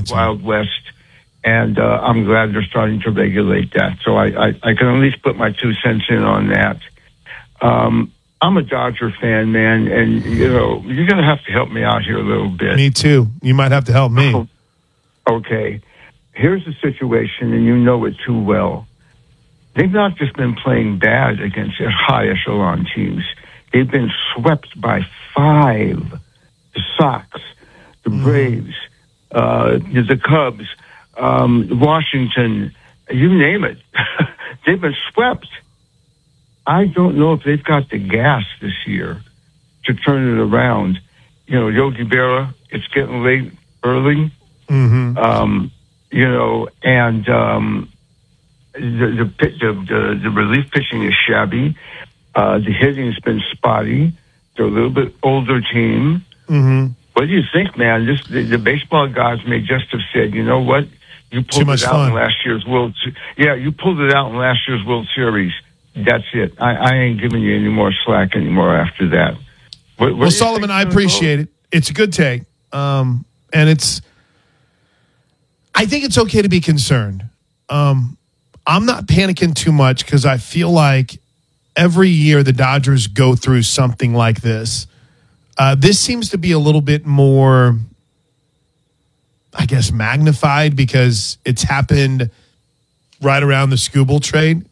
Wild West. And I'm glad they're starting to regulate that. So I can at least put my 2 cents in on that. I'm a Dodger fan, man, and, you're going to have to help me out here a little bit. Me too. You might have to help me. Okay. Here's the situation, and you know it too well. They've not just been playing bad against their high echelon teams. They've been swept by 5. The Sox, the Braves, the Cubs, Washington, you name it. They've been swept. I don't know if they've got the gas this year to turn it around. Yogi Berra, it's getting late early. Mm-hmm. The relief pitching is shabby. The hitting's been spotty. They're a little bit older team. Mm-hmm. What do you think, man? The baseball gods may just have said, you know what? You pulled it out in last year's you pulled it out in last year's World Series. That's it. I ain't giving you any more slack anymore after that. Well, Solomon, I appreciate it. It's a good take. And I think it's okay to be concerned. I'm not panicking too much because I feel like every year the Dodgers go through something like this. This seems to be a little bit more, I guess, magnified because it's happened right around the Skubal trade.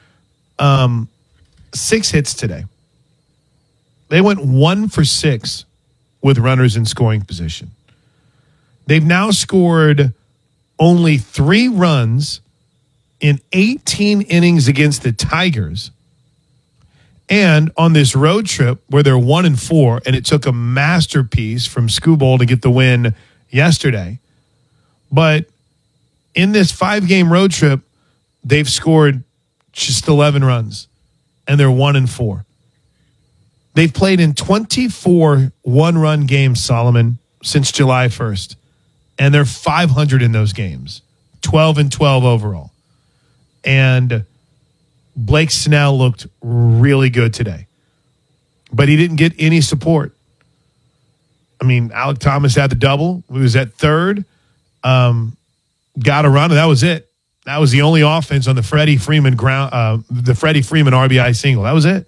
6 hits today. They went 1 for 6 with runners in scoring position. They've now scored only 3 runs in 18 innings against the Tigers. And on this road trip where they're 1-4, and it took a masterpiece from Skubal to get the win yesterday. But in this 5-game road trip, they've scored just 11 runs, and they're 1-4. They've played in 24 one-run games, Solomon, since July 1st, and they're 500 in those games, 12-12 overall. And Blake Snell looked really good today, but he didn't get any support. I mean, Alec Thomas had the double. He was at third, got a run, and that was it. That was the only offense on the Freddie Freeman RBI single. That was it.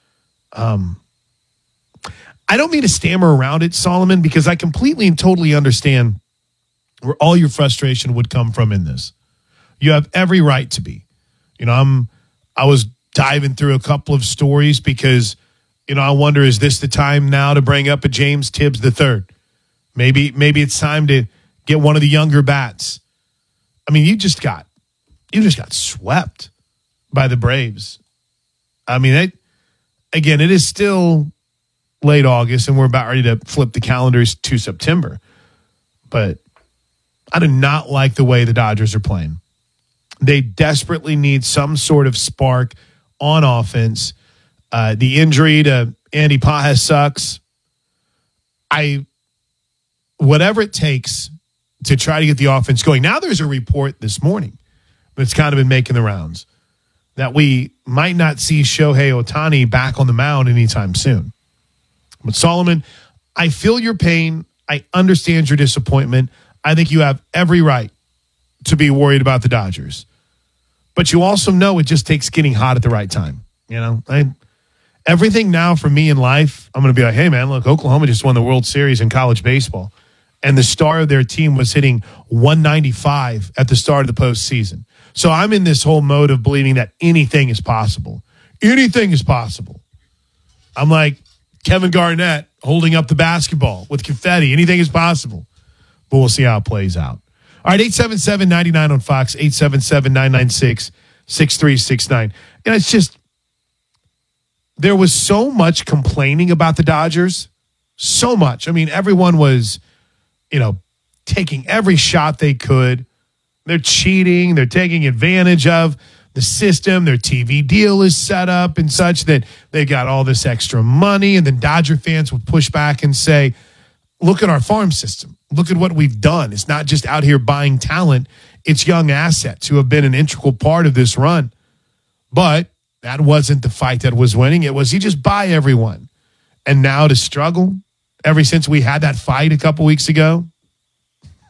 I don't mean to stammer around it, Solomon, because I completely and totally understand where all your frustration would come from in this. You have every right to be. I was diving through a couple of stories because, I wonder, is this the time now to bring up a James Tibbs III? Maybe it's time to get one of the younger bats. I mean, you just got swept by the Braves. I mean, it is still late August, and we're about ready to flip the calendars to September. But I do not like the way the Dodgers are playing. They desperately need some sort of spark on offense. The injury to Andy Pages sucks. Whatever it takes to try to get the offense going. Now there's a report this morning that's kind of been making the rounds that we might not see Shohei Ohtani back on the mound anytime soon. But Solomon, I feel your pain. I understand your disappointment. I think you have every right to be worried about the Dodgers. But you also know it just takes getting hot at the right time. Everything now for me in life, I'm going to be like, hey, man, look, Oklahoma just won the World Series in college baseball. And the star of their team was hitting 195 at the start of the postseason. So I'm in this whole mode of believing that anything is possible. Anything is possible. I'm like Kevin Garnett holding up the basketball with confetti. Anything is possible. But we'll see how it plays out. All right, 877-99 on Fox, 877-996-6369. And it's just, there was so much complaining about the Dodgers. So much. I mean, everyone was, taking every shot they could. They're cheating. They're taking advantage of the system. Their TV deal is set up and such that they got all this extra money. And then Dodger fans would push back and say, look at our farm system. Look at what we've done. It's not just out here buying talent. It's young assets who have been an integral part of this run. But that wasn't the fight that was winning. It was you just buy everyone. And now to struggle ever since we had that fight a couple weeks ago.